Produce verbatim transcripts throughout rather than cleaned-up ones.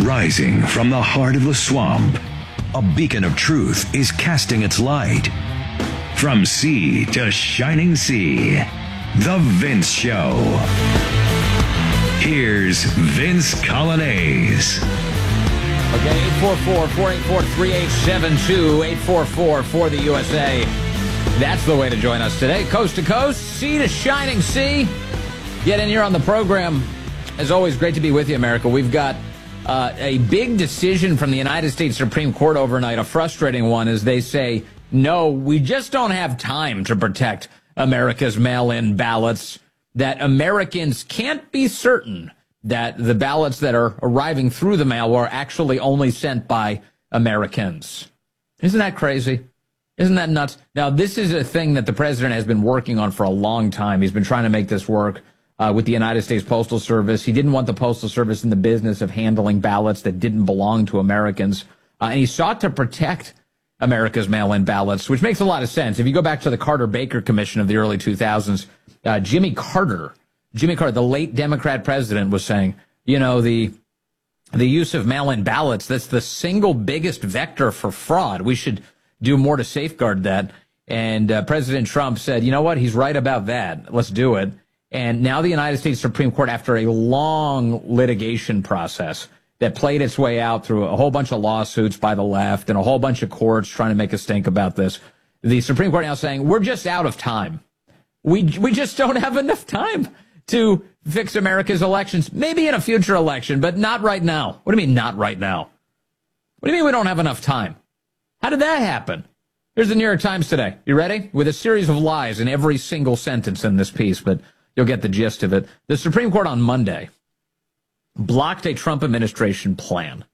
Rising from the heart of the swamp, a beacon of truth is casting its light. From sea to shining sea, The Vince Show. Here's Vince Coglianese. Okay, eight four four, four eight four, three eight seven two, eight four four for the U S A. That's the way to join us today. Coast to coast, sea to shining sea. Get in here on the program. As always, great to be with you, America. We've got uh, a big decision from the United States Supreme Court overnight, a frustrating one, as they say, no, we just don't have time to protect America's mail-in ballots, that Americans can't be certain that the ballots that are arriving through the mail were actually only sent by Americans. Isn't that crazy? Isn't that nuts? Now, this is a thing that the president has been working on for a long time. He's been trying to make this work uh, with the United States Postal Service. He didn't want the Postal Service in the business of handling ballots that didn't belong to Americans. Uh, and he sought to protect America's mail-in ballots, which makes a lot of sense. If you go back to the Carter-Baker Commission of the early two thousands, uh, Jimmy Carter, Jimmy Carter, the late Democrat president, was saying, you know, the the use of mail-in ballots, that's the single biggest vector for fraud. We should do more to safeguard that. And uh, President Trump said, you know what, he's right about that. Let's do it. And now the United States Supreme Court, after a long litigation process that played its way out through a whole bunch of lawsuits by the left and a whole bunch of courts trying to make a stink about this, the Supreme Court now saying, we're just out of time. We we just don't have enough time to fix America's elections. Maybe in a future election, but not right now. What do you mean not right now? What do you mean we don't have enough time? How did that happen? Here's the New York Times today. You ready? With a series of lies in every single sentence in this piece, but you'll get the gist of it. The Supreme Court on Monday blocked a Trump administration plan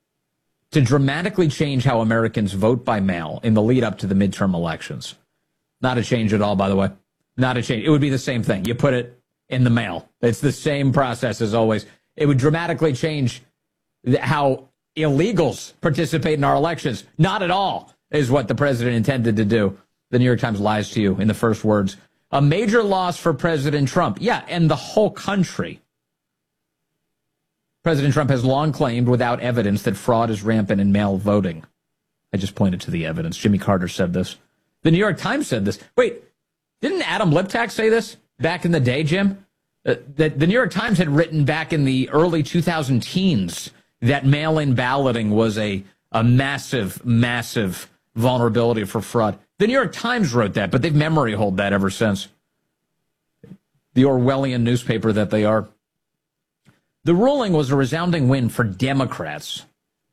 to dramatically change how Americans vote by mail in the lead up to the midterm elections. Not a change at all, by the way. Not a change. It would be the same thing. You put it in the mail. It's the same process as always. It would dramatically change how illegals participate in our elections. Not at all is what the president intended to do. The New York Times lies to you in the first words. A major loss for President Trump. Yeah, and the whole country. President Trump has long claimed without evidence that fraud is rampant in mail voting. I just pointed to the evidence. Jimmy Carter said this. The New York Times said this. Wait, didn't Adam Liptak say this back in the day, Jim? Uh, that the New York Times had written back in the early two thousand teens that mail-in balloting was a, a massive, massive vulnerability for fraud. The New York Times wrote that, but they've memory hold that ever since. The Orwellian newspaper that they are. The ruling was a resounding win for Democrats,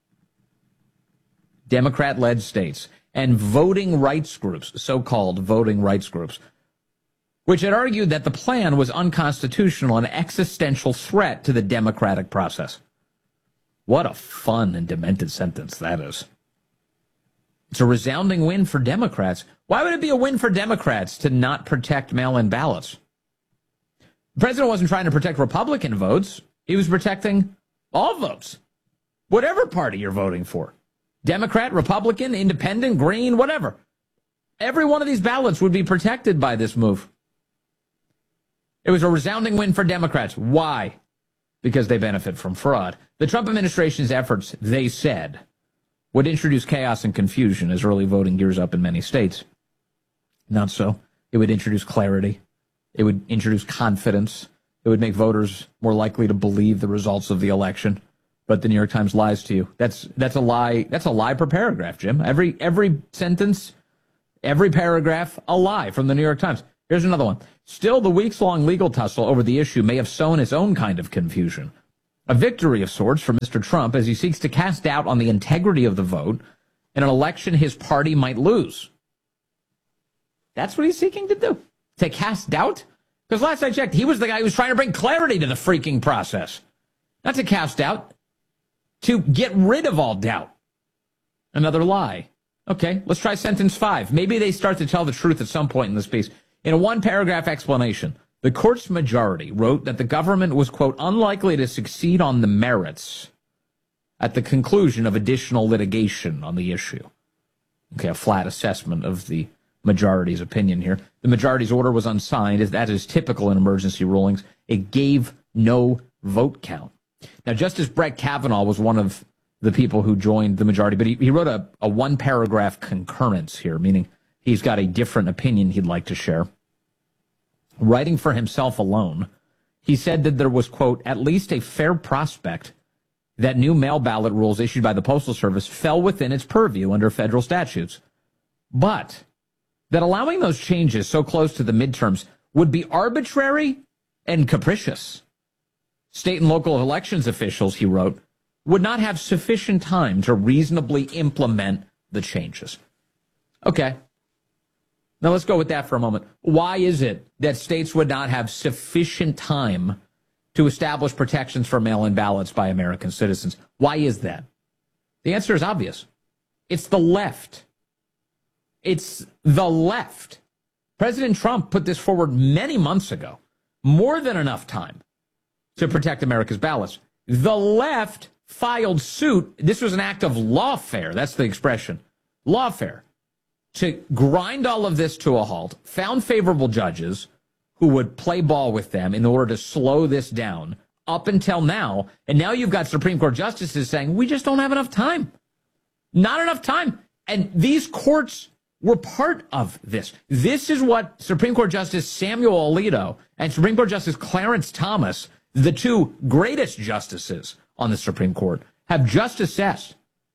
Democrat-led states, and voting rights groups, so-called voting rights groups, which had argued that the plan was unconstitutional and an existential threat to the democratic process. What a fun and demented sentence that is. It's a resounding win for Democrats. Why would it be a win for Democrats to not protect mail-in ballots? The president wasn't trying to protect Republican votes. He was protecting all votes, whatever party you're voting for. Democrat, Republican, Independent, Green, whatever. Every one of these ballots would be protected by this move. It was a resounding win for Democrats. Why? Because they benefit from fraud. The Trump administration's efforts, they said, would introduce chaos and confusion as early voting gears up in many states. Not so. It would introduce clarity. It would introduce confidence. It would make voters more likely to believe the results of the election. But the New York Times lies to you. That's that's a lie. That's a lie per paragraph, Jim. Every every sentence, every paragraph, a lie from the New York Times. Here's another one. Still, the weeks-long legal tussle over the issue may have sown its own kind of confusion. A victory of sorts for Mister Trump as he seeks to cast doubt on the integrity of the vote in an election his party might lose. That's what he's seeking to do. To cast doubt? Because last I checked, he was the guy who was trying to bring clarity to the freaking process. Not to cast doubt. To get rid of all doubt. Another lie. Okay, let's try sentence five. Maybe they start to tell the truth at some point in this piece. In a one-paragraph explanation, the court's majority wrote that the government was, quote, unlikely to succeed on the merits at the conclusion of additional litigation on the issue. Okay, a flat assessment of the majority's opinion here. The majority's order was unsigned, as that is typical in emergency rulings. It gave no vote count. Now, Justice Brett Kavanaugh was one of the people who joined the majority, but he, he wrote a, a one-paragraph concurrence here, meaning he's got a different opinion he'd like to share. Writing for himself alone, he said that there was, quote, at least a fair prospect that new mail ballot rules issued by the Postal Service fell within its purview under federal statutes, but that allowing those changes so close to the midterms would be arbitrary and capricious. State and local elections officials, he wrote, would not have sufficient time to reasonably implement the changes. Okay. Now let's go with that for a moment. Why is it that states would not have sufficient time to establish protections for mail-in ballots by American citizens? Why is that? The answer is obvious. It's the left. It's the left. President Trump put this forward many months ago. More than enough time to protect America's ballots. The left filed suit. This was an act of lawfare. That's the expression. Lawfare. To grind all of this to a halt, found favorable judges who would play ball with them in order to slow this down up until now. And now you've got Supreme Court justices saying, we just don't have enough time. Not enough time. And these courts were part of this. This is what Supreme Court Justice Samuel Alito and Supreme Court Justice Clarence Thomas, the two greatest justices on the Supreme Court, have just assessed.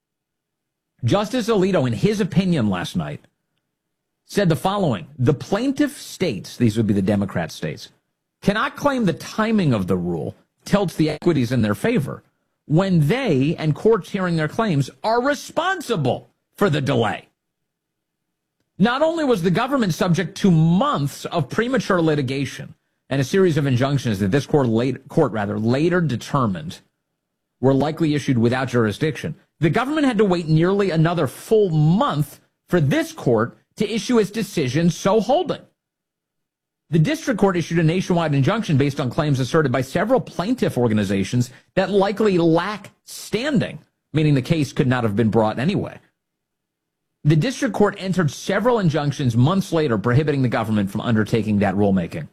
Justice Alito, in his opinion last night, said the following: the plaintiff states, these would be the Democrat states, cannot claim the timing of the rule tilts the equities in their favor when they and courts hearing their claims are responsible for the delay. Not only was the government subject to months of premature litigation and a series of injunctions that this court, late, court rather, later determined were likely issued without jurisdiction, the government had to wait nearly another full month for this court to issue its decision so holding. The district court issued a nationwide injunction based on claims asserted by several plaintiff organizations that likely lack standing, meaning the case could not have been brought anyway. The district court entered several injunctions months later prohibiting the government from undertaking that rulemaking.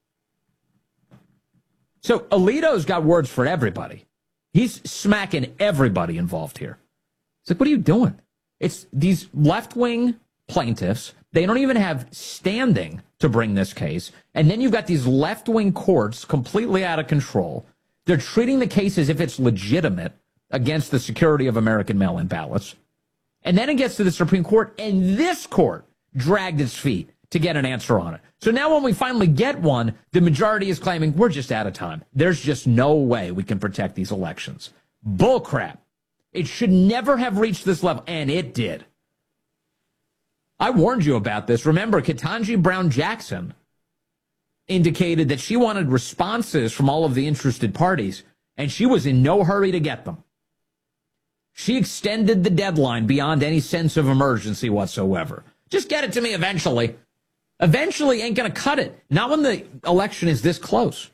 So Alito's got words for everybody. He's smacking everybody involved here. It's like, what are you doing? It's these left-wing plaintiffs. They don't even have standing to bring this case. And then you've got these left-wing courts completely out of control. They're treating the case as if it's legitimate against the security of American mail-in ballots. And then it gets to the Supreme Court, and this court dragged its feet to get an answer on it. So now when we finally get one, the majority is claiming we're just out of time. There's just no way we can protect these elections. Bullcrap. It should never have reached this level, and it did. I warned you about this. Remember, Ketanji Brown Jackson indicated that she wanted responses from all of the interested parties, and she was in no hurry to get them. She extended the deadline beyond any sense of emergency whatsoever. Just get it to me eventually. Eventually ain't going to cut it. Not when the election is this close.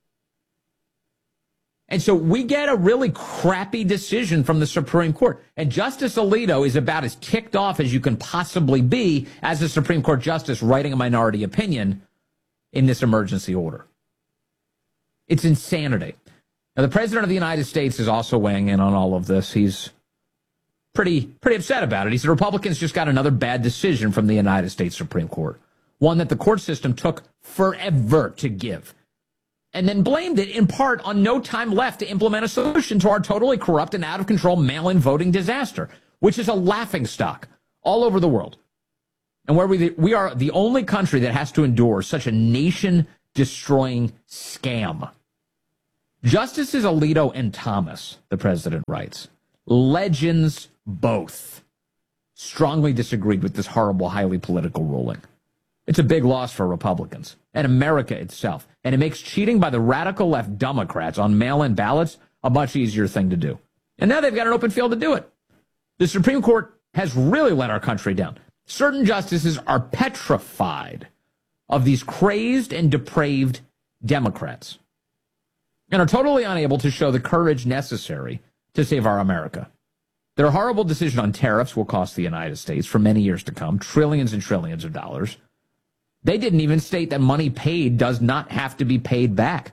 And so we get a really crappy decision from the Supreme Court. And Justice Alito is about as ticked off as you can possibly be as a Supreme Court justice writing a minority opinion in this emergency order. It's insanity. Now, the President of the United States is also weighing in on all of this. He's pretty, pretty upset about it. He said Republicans just got another bad decision from the United States Supreme Court, one that the court system took forever to give, and then blamed it in part on no time left to implement a solution to our totally corrupt and out-of-control mail-in voting disaster, which is a laughingstock all over the world, and where we, we are the only country that has to endure such a nation-destroying scam. Justices Alito and Thomas, the president writes, legends both, strongly disagreed with this horrible, highly political ruling. It's a big loss for Republicans and America itself, and it makes cheating by the radical left Democrats on mail-in ballots a much easier thing to do. And now they've got an open field to do it. The Supreme Court has really let our country down. Certain justices are petrified of these crazed and depraved Democrats, and are totally unable to show the courage necessary to save our America. Their horrible decision on tariffs will cost the United States for many years to come trillions and trillions of dollars. They didn't even state that money paid does not have to be paid back.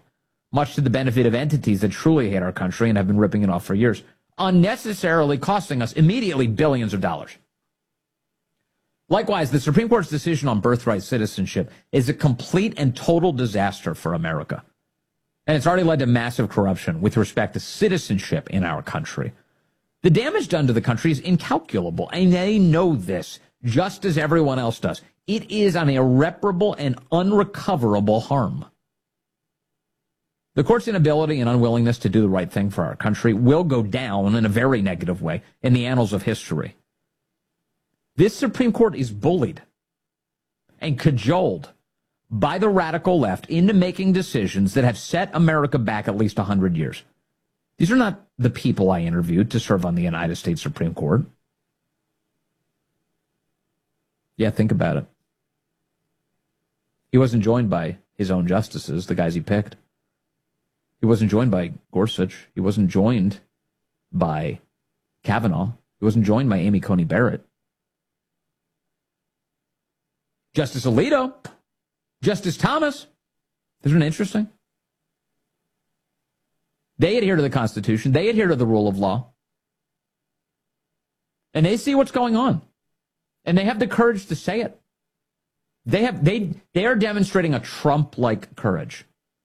much to the benefit of entities that truly hate our country and have been ripping it off for years, unnecessarily costing us immediately billions of dollars. Likewise, the Supreme Court's decision on birthright citizenship is a complete and total disaster for America. And it's already led to massive corruption with respect to citizenship in our country. The damage done to the country is incalculable, and they know this, just as everyone else does. It is an irreparable and unrecoverable harm. The court's inability and unwillingness to do the right thing for our country will go down in a very negative way in the annals of history. This Supreme Court is bullied and cajoled by the radical left into making decisions that have set America back at least one hundred years. These are not the people I interviewed to serve on the United States Supreme Court. Yeah, think about it. He wasn't joined by his own justices, the guys he picked. He wasn't joined by Gorsuch. He wasn't joined by Kavanaugh. He wasn't joined by Amy Coney Barrett. Justice Alito, Justice Thomas. Isn't it interesting? They adhere to the Constitution. They adhere to the rule of law. And they see what's going on. And they have the courage to say it. They have they they are demonstrating a Trump-like courage.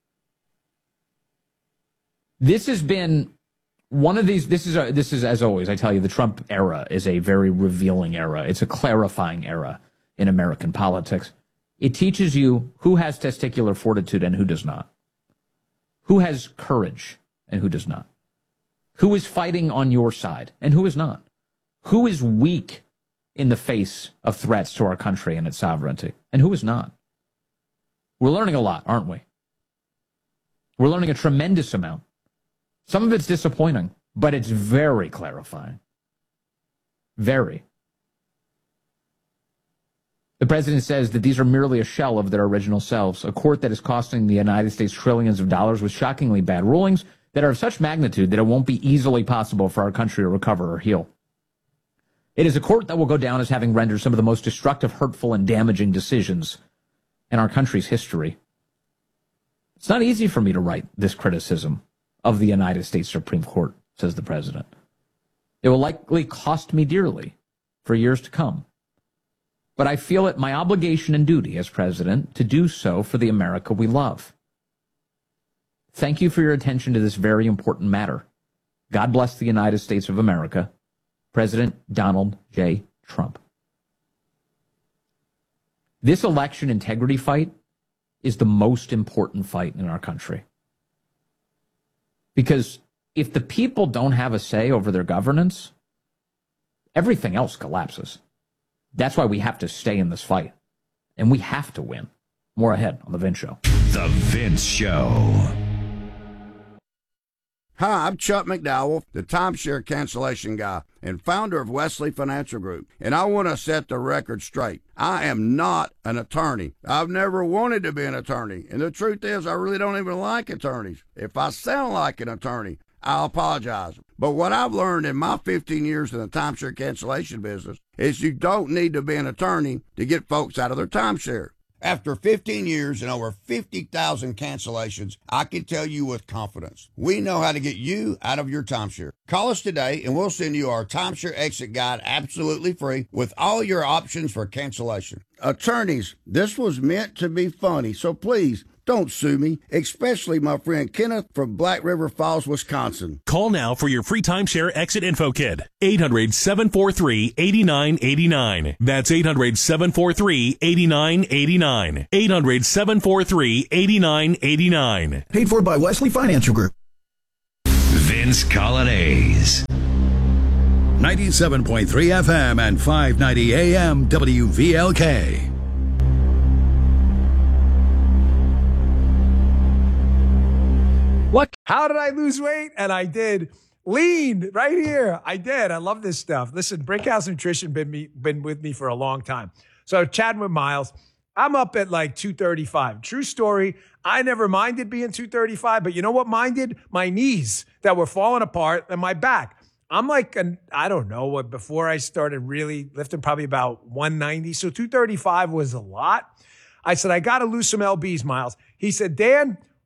This has been one of these, this is, a, this is, as always, I tell you, the Trump era is a very revealing era. It's a clarifying era in American politics. It teaches you who has testicular fortitude and who does not. Who has courage and who does not. Who is fighting on your side and who is not. Who is weak in the face of threats to our country and its sovereignty and who is not. We're learning a lot, aren't we? We're learning a tremendous amount. Some of it's disappointing, but it's very clarifying. Very. The president says that these are merely a shell of their original selves, a court that is costing the United States trillions of dollars with shockingly bad rulings that are of such magnitude that it won't be easily possible for our country to recover or heal. It is a court that will go down as having rendered some of the most destructive, hurtful, and damaging decisions in our country's history. It's not easy for me to write this criticism of the United States Supreme Court, says the president. It will likely cost me dearly for years to come. But I feel it my obligation and duty as president to do so for the America we love. Thank you for your attention to this very important matter. God bless the United States of America. President Donald J. Trump. This election integrity fight is the most important fight in our country. Because if the people don't have a say over their governance, everything else collapses. That's why we have to stay in this fight. And we have to win. More ahead on The Vince Show. The Vince Show. Hi, I'm Chuck McDowell, the timeshare cancellation guy and founder of Wesley Financial Group. And I want to set the record straight. I am not an attorney. I've never wanted to be an attorney. And the truth is, I really don't even like attorneys. If I sound like an attorney, I'll apologize. But what I've learned in my fifteen years in the timeshare cancellation business is you don't need to be an attorney to get folks out of their timeshare. After fifteen years and over fifty thousand cancellations, I can tell you with confidence, we know how to get you out of your timeshare. Call us today and we'll send you our timeshare exit guide absolutely free with all your options for cancellation. Attorneys, this was meant to be funny, so please don't sue me, especially my friend Kenneth from Black River Falls, Wisconsin. Call now for your free timeshare exit info kit. eight hundred, seven four three, eight nine eight nine. That's eight hundred, seven four three, eight nine eight nine. eight hundred, seven four three, eight nine eight nine. Paid for by Wesley Financial Group. Vince Colonnese. ninety-seven point three F M and five ninety A M W V L K. What? How did I lose weight? And I did. Lean right here. I did. I love this stuff. Listen, Brinkhouse Nutrition been me been with me for a long time. So chatting with Miles, I'm up at like two thirty-five. True story. I never minded being two thirty-five, but you know what minded? My knees that were falling apart and my back. I'm like, an, I don't know what, before I started really lifting, probably about one ninety. So two thirty-five was a lot. I said, I got to lose some L Bs, Miles. He said, Dan,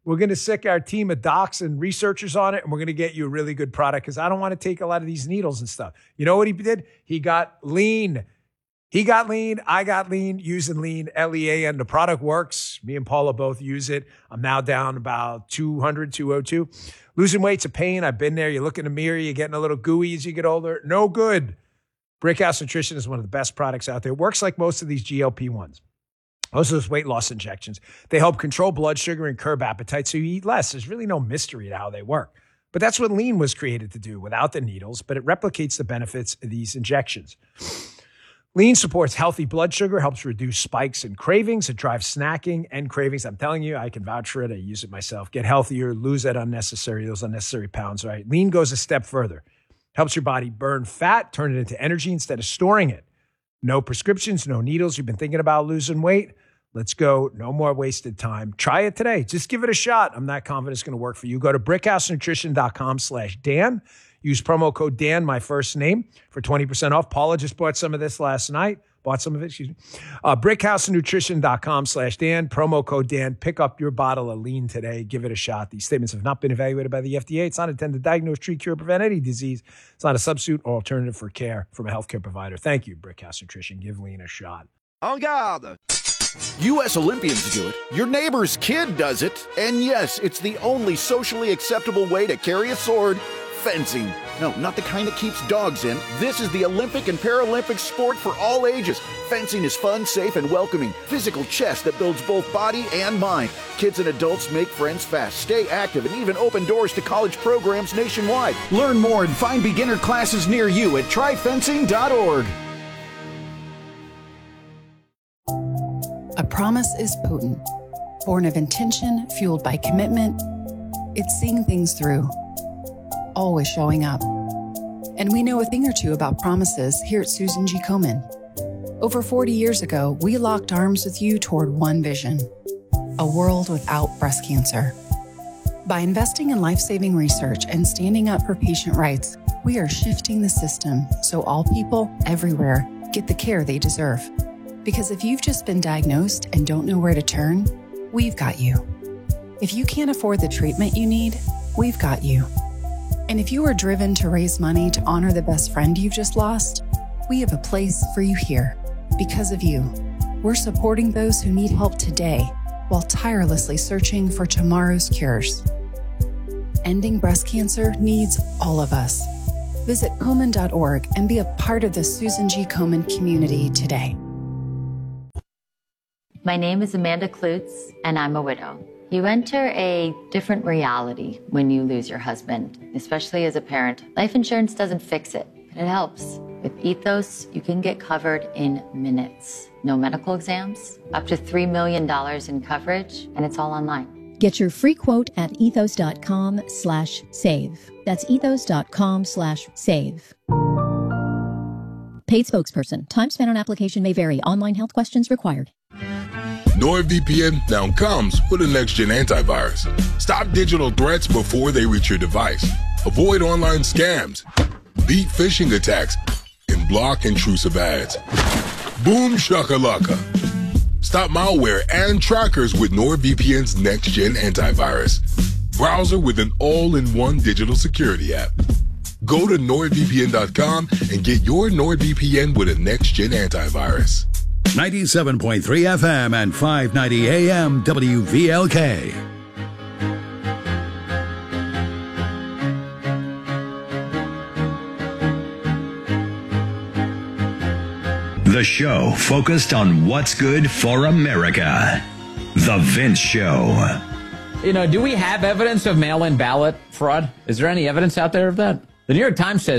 We're going to sick our team of docs and researchers on it, and we're going to get you a really good product because I don't want to take a lot of these needles and stuff. You know what he did? He got lean. He got lean. I got lean using lean, L E A N. The product works. Me and Paula both use it. I'm now down about two hundred, two oh two. Losing weight's a pain. I've been there. You look in the mirror, you're getting a little gooey as you get older. No good. Brickhouse Nutrition is one of the best products out there. It works like most of these G L P ones. Most of those weight loss injections. They help control blood sugar and curb appetite so you eat less. There's really no mystery to how they work. But that's what lean was created to do without the needles, but it replicates the benefits of these injections. Lean supports healthy blood sugar, helps reduce spikes and cravings. It drives snacking and cravings. I'm telling you, I can vouch for it. I use it myself. Get healthier, lose that unnecessary, those unnecessary pounds, right? Lean goes a step further. Helps your body burn fat, turn it into energy instead of storing it. No prescriptions, no needles. You've been thinking about losing weight? Let's go. No more wasted time. Try it today. Just give it a shot. I'm not confident it's going to work for you. Go to brickhousenutrition.com slash Dan. Use promo code Dan, my first name, for twenty percent off. Paula just bought some of this last night. Bought some of it, excuse me. Uh, brickhousenutrition.com slash Dan. Promo code Dan. Pick up your bottle of lean today. Give it a shot. These statements have not been evaluated by the F D A. It's not intended to diagnose, treat, cure, prevent any disease. It's not a substitute or alternative for care from a healthcare provider. Thank you, Brickhouse Nutrition. Give lean a shot. En garde! U S Olympians do it, your neighbor's kid does it, and yes, it's the only socially acceptable way to carry a sword, fencing. No, not the kind that keeps dogs in. This is the Olympic and Paralympic sport for all ages. Fencing is fun, safe, and welcoming. Physical chess that builds both body and mind. Kids and adults make friends fast, stay active, and even open doors to college programs nationwide. Learn more and find beginner classes near you at try fencing dot org. A promise is potent, born of intention, fueled by commitment. It's seeing things through, always showing up. And we know a thing or two about promises here at Susan G. Komen. Over forty years ago, we locked arms with you toward one vision, a world without breast cancer. By investing in life-saving research and standing up for patient rights, we are shifting the system so all people everywhere get the care they deserve. Because if you've just been diagnosed and don't know where to turn, we've got you. If you can't afford the treatment you need, we've got you. And if you are driven to raise money to honor the best friend you've just lost, we have a place for you here. Because of you, we're supporting those who need help today while tirelessly searching for tomorrow's cures. Ending breast cancer needs all of us. Visit Komen dot org and be a part of the Susan G. Komen community today. My name is Amanda Klutz, and I'm a widow. You enter a different reality when you lose your husband, especially as a parent. Life insurance doesn't fix it, but it helps. With Ethos, you can get covered in minutes. No medical exams, up to three million dollars in coverage, and it's all online. Get your free quote at ethos.com slash save. That's ethos.com slash save. Paid spokesperson. Time spent on application may vary. Online health questions required. NordVPN now comes with a next-gen antivirus. Stop digital threats before they reach your device. Avoid online scams, beat phishing attacks, and block intrusive ads. Boom shakalaka. Stop malware and trackers with NordVPN's next-gen antivirus. Browser with an all-in-one digital security app. Go to nord V P N dot com and get your NordVPN with a next-gen antivirus. ninety-seven point three F M and five ninety A M W V L K. The show focused on what's good for America. The Vince Show. You know, do we have evidence of mail-in ballot fraud? Is there any evidence out there of that? The New York Times says